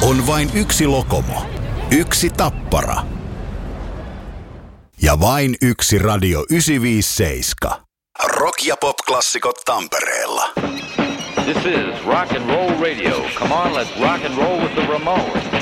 On vain yksi Lokomo, yksi Tappara ja vain yksi Radio 957. Rock- ja pop-klassikot Tampereella. This is Rock and Roll Radio. Come on, let's rock and roll with the Ramones.